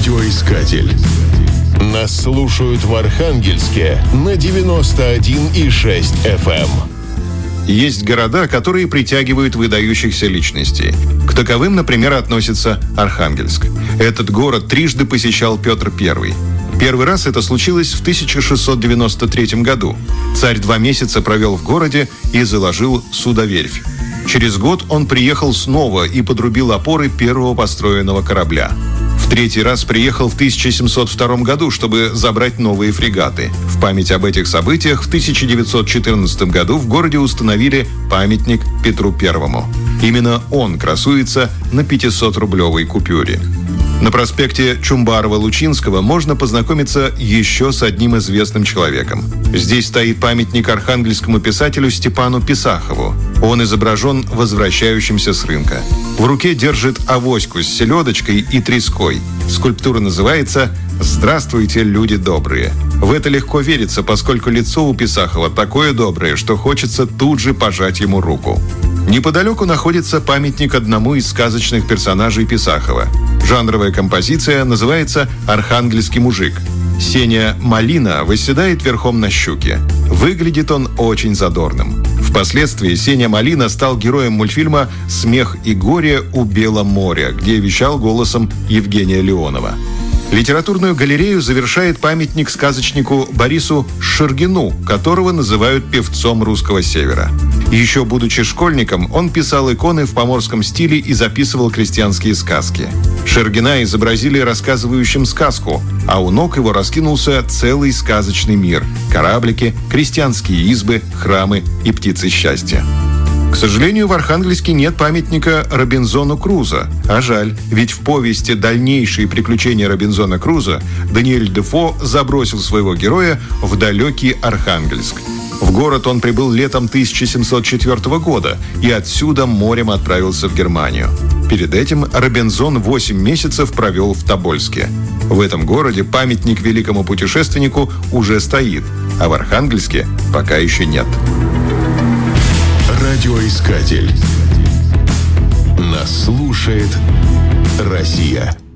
Радиоискатель. Нас слушают в Архангельске на 91,6 FM. Есть города, которые притягивают выдающихся личностей. К таковым, например, относится Архангельск. Этот город трижды посещал Петр I. Первый раз это случилось в 1693 году. Царь 2 месяца провел в городе и заложил судоверфь. Через год он приехал снова и подрубил опоры первого построенного корабля. В 3-й раз приехал в 1702 году, чтобы забрать новые фрегаты. В память об этих событиях в 1914 году в городе установили памятник Петру I. Именно он красуется на 500-рублевой купюре. На проспекте Чумбарова-Лучинского можно познакомиться еще с одним известным человеком. Здесь стоит памятник архангельскому писателю Степану Писахову. Он изображен возвращающимся с рынка. В руке держит авоську с селедочкой и треской. Скульптура называется «Здравствуйте, люди добрые». В это легко верится, поскольку лицо у Писахова такое доброе, что хочется тут же пожать ему руку. Неподалеку находится памятник одному из сказочных персонажей Писахова. Жанровая композиция называется «Архангельский мужик». Сеня Малина восседает верхом на щуке. Выглядит он очень задорным. Впоследствии Сеня Малина стал героем мультфильма «Смех и горе у Бела моря», где вещал голосом Евгения Леонова. Литературную галерею завершает памятник сказочнику Борису Шергину, которого называют певцом русского севера. Еще будучи школьником, он писал иконы в поморском стиле и записывал крестьянские сказки. Шергина изобразили рассказывающим сказку, а у ног его раскинулся целый сказочный мир – кораблики, крестьянские избы, храмы и птицы счастья. К сожалению, в Архангельске нет памятника Робинзону Крузо. А жаль, ведь в повести «Дальнейшие приключения Робинзона Крузо» Даниэль Дефо забросил своего героя в далекий Архангельск. В город он прибыл летом 1704 года и отсюда морем отправился в Германию. Перед этим Робинзон 8 месяцев провел в Тобольске. В этом городе памятник великому путешественнику уже стоит, а в Архангельске пока еще нет. Радиоискатель. Нас слушает Россия.